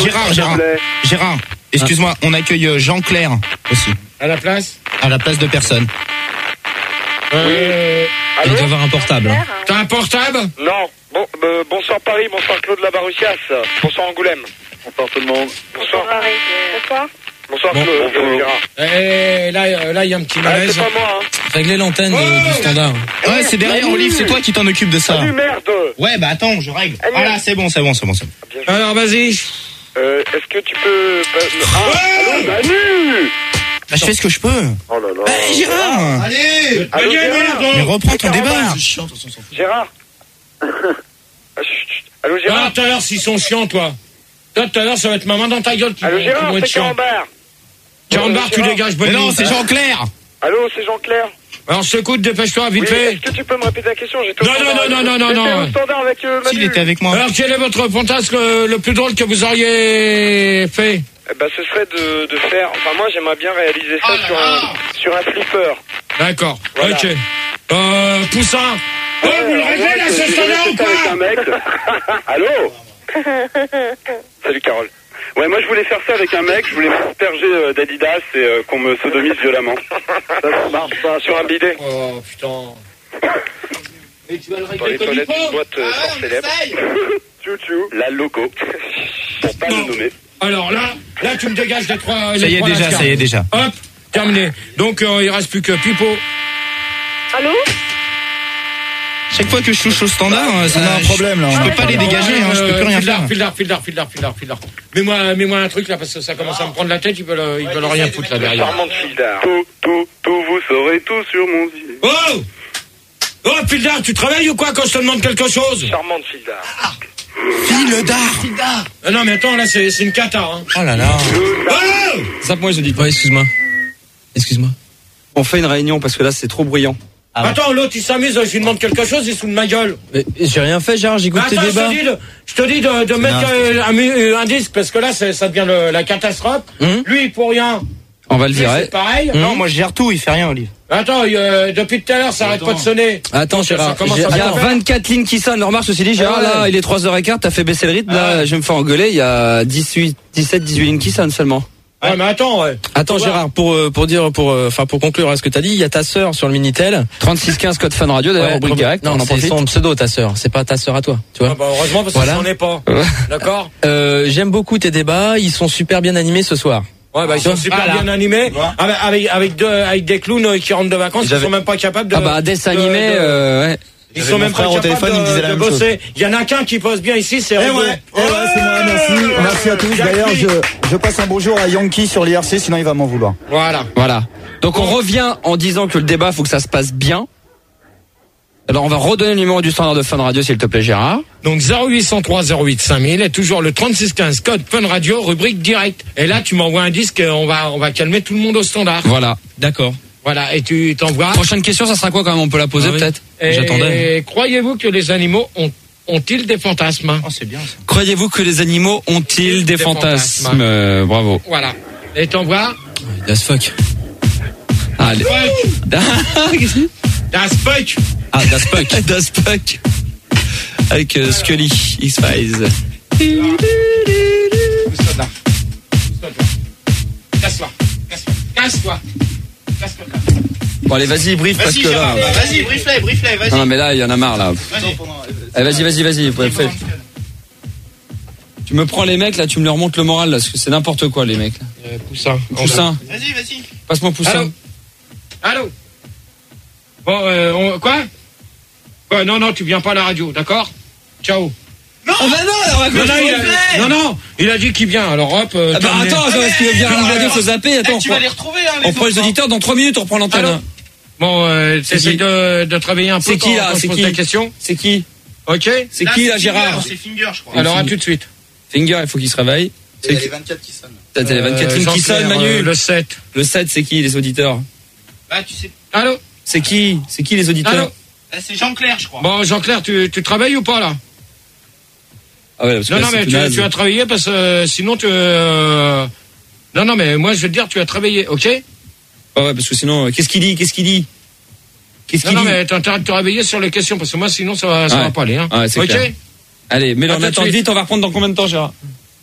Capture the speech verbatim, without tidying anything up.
Gérard, Gérard, Gérard, excuse-moi, on accueille Jean-Claire aussi. À la place À la place de personne. Euh... Il doit avoir un portable. Hein. T'as un portable? Non. Bon, euh, bonsoir Paris, bonsoir Claude Labarussias, bonsoir Angoulême. Bonsoir tout le monde. Bonsoir. Bonsoir. Bonsoir Bon, Claude, bon, Gérard. Eh, là, là, il y a un petit Ah, malaise. c'est pas moi, hein. Réglez l'antenne Oh, de- du standard. Ouais, c'est derrière, Olive, c'est toi qui t'en occupe de ça. Salut, merde. Ouais, bah attends, je règle. Voilà, c'est bon, c'est bon, c'est bon, c'est bon. Alors, vas-y. Euh, est-ce que tu peux... Ah, allô, Manu. Bah, je fais ce que je peux. Oh là là. Bah, Gérard. Allez. Allô, Allez, Gérard. allez, Mais reprends ton débat. Gérard. Ah, chut, chut. Allô, Ah, Gérard. tout à l'heure, s'ils sont chiants, toi. Toi, tout à l'heure, ça va être maman dans ta gueule qui Allô, vont- qui Gérard, vont être c'est chiants. Carambar. Carambar, tu Gérard. dégages, Mais bonne non, nuit. c'est Jean-Claire. Allô, c'est Jean-Claire. Alors, je t'écoute, dépêche-toi, vite Oui, fait. est-ce que tu peux me répéter la question? J'étais au Non, non, standard non, avec- non, non, J'étais non. au standard avec euh, Manu. S'il était avec moi. Alors, quel est votre fantasme le, le plus drôle que vous auriez fait? Eh ben, ce serait de, de faire... Enfin, moi, j'aimerais bien réaliser ça Oh sur, là un, là. sur un flipper. D'accord, Voilà. ok. Euh, Poussin. Oh, vous le réglez là, ce standard ou J'étais avec un quoi? mec. Allô. Salut Carole. Ouais, moi je voulais faire ça avec un mec, je voulais m'asperger euh, d'Adidas et euh, qu'on me sodomise violemment. Ça, ça marche pas sur un bidet. Oh, putain. Et tu vas le Dans les régler comme il toilettes d'une faut? boîte euh, fort célèbre. Tchou-tchou. La Loco. Pour pas Bon. le nommer. Alors là, là, tu me dégages les trois... Ça les y est trois déjà, lascars. ça y est déjà. Hop, terminé. Donc, euh, il reste plus que Pipo. Allô? Chaque fois que je touche au standard, ça On a un problème là. Je peux pas les dégager, hein, je peux plus rien faire. File d'art, file d'art, file d'art, file d'art, file d'art. Mets-moi, mets-moi un truc là, parce que ça commence à me prendre la tête, ils veulent, ils veulent rien foutre là derrière. Charmante fille d'art. Tout, tout, tout, vous saurez tout sur mon vie. Oh! Oh, file d'art, tu travailles ou quoi quand je te demande quelque chose? Charmante fille d'art. File d'art. Ah non, mais attends, là, c'est, c'est une cata, hein. Oh là là. Oh! Ça, moi, je dis pas. Excuse-moi. Excuse-moi. On fait une réunion parce que là c'est trop bruyant. Ah ouais. Attends, l'autre, il s'amuse, je lui demande quelque chose, il se fout de ma gueule. Mais j'ai rien fait, Gérard, j'écoute Mais tes attends, je débats. te dis de, je te dis de, de mettre Non. euh, un, mu- un disque, parce que là, c'est, ça devient le- la catastrophe. Hum. Lui, pour rien. On va le Lui, virer. c'est pareil. Non, moi je gère tout, il fait rien, Olive. Attends, euh, depuis tout à l'heure, ça arrête pas de sonner. Attends Ça Gérard, commence il y à a bien faire. vingt-quatre lignes qui sonnent. Remarque, ceci dit, Gérard, Ah ouais. là, il est trois heures quinze, t'as fait baisser le rythme. Ah Là, ouais. je vais me faire engueuler. Il y a dix-huit, dix-sept, dix-huit lignes qui sonnent seulement. Ouais, mais attends, ouais. Attends, Faut voir. Gérard, pour, euh, pour dire, pour, euh, enfin, pour conclure à ce que t'as dit, il y a ta sœur sur le Minitel. trente-six quinze code Fun Radio, d'ailleurs, Ouais, rubrique direct. non, on en c'est profite. son pseudo, ta sœur. C'est pas ta sœur à toi, tu vois. Ah bah heureusement, parce que Voilà. j'en ai pas. D'accord? Euh, j'aime beaucoup tes débats, ils sont super bien animés ce soir. Ouais, bah, ils sont super Voilà. bien animés. Avec, avec, avec, deux, avec des clowns euh, qui rentrent de vacances, ils J'avais- sont même pas capables de. Ah bah, dessin de- animé, de- euh, ouais. Ils J'avais sont mon même pas frère au capables téléphone, il me disait de, la de même chose. bosser. Il y en a qu'un qui bosse bien ici, c'est Eh Rigo. ouais, eh ouais, c'est moi, merci. Merci à tous. D'ailleurs, je, je passe un bonjour à Yankee sur l'I R C, sinon il va m'en vouloir. Voilà. Voilà. Donc on revient en disant que le débat, faut que ça se passe bien. Alors on va redonner le numéro du standard de Fun Radio, s'il te plaît, Gérard. Donc zéro huit cent trois zéro huit cinq mille et toujours le trente-six quinze code Fun Radio, rubrique direct. Et là, tu m'envoies un disque, on va, on va calmer tout le monde au standard. Voilà. D'accord. Voilà. Et tu t'envoies. Prochaine question, ça sera quoi quand même? On peut la poser Ah oui. peut-être? Et J'attendais. croyez-vous que les animaux ont, ont-ils des fantasmes? Oh, c'est bien ça. Croyez-vous que les animaux ont-ils des, Des fantasmes? fantasmes. Euh, Bravo. Voilà. Et t'envoies. Das fuck. Allez. Fuck. Das fuck. Ah, Das fuck. Das Fuck. Avec euh, Scully, X-Files. Pousse-toi de là. Pousse-toi de là. Casse-toi. Casse-toi. Casse-toi. Casse-toi de là. Bon allez, vas-y, brief parce Vas-y, que là... Gérard, bah, vas-y, brief-les, brief-les, vas-y. Non, non mais là, il y en a marre là. Vas-y. Allez, vas-y, vas-y, vas-y. ouais, fais. Tu me prends les mecs là, tu me leur montes le moral là, parce que c'est n'importe quoi les mecs. Là. Euh, Poussin. Poussin, Vas-y, vas-y. passe-moi Poussin. Allô. Allô. Bon, euh, on, quoi? Quoi? Non, non, tu viens pas à la radio, d'accord? Ciao. Ah bah non, alors, Non, non, il a, non, non, il a dit qu'il vient, alors hop. Euh, Ah bah terminé. attends, attends, est-ce qu'il veut bien à la radio, faut zapper, attends. Tu vas les retrouver, hein, les On prend les autres, hein. auditeurs dans trois minutes, on reprend l'antenne. Allô. Bon, euh, t'essayes qui de, de travailler un peu. C'est qui, quand- là? quand je C'est pose qui ta question. C'est qui? Ok. C'est qui là, c'est Gérard? Finger, C'est Finger, je crois. Alors à Finger. tout de suite. Finger, il faut qu'il se réveille. Il y a les vingt-quatre qui sonnent. T'as t'as les vingt-quatre Euh, lignes qui Jean-Claire, sonnent, Manu. euh, le sept. Le sept, c'est qui les auditeurs? Bah, tu sais. Allô. C'est qui? C'est qui les auditeurs? Allô. Bah, c'est Jean-Claire, je crois. Bon, Jean-Claire, tu, tu travailles ou pas là? Ah ouais, parce que Non, là, non, c'est mais tout tu, naze. tu as travaillé parce que euh, sinon tu. Euh... Non, non, mais moi je vais te dire, tu as travaillé, ok? Ah ouais, parce que sinon, euh, qu'est-ce qu'il dit? Qu'est-ce qu'il dit? Qu'est-ce Non, qu'il non, dit? mais t'as intérêt de te réveiller sur les questions parce que moi sinon ça va, ça Ouais. va pas aller, hein. Ouais, c'est Ok? clair. Allez, mais À là, tout on de attend suite. vite, on va reprendre dans combien de temps, Gérard?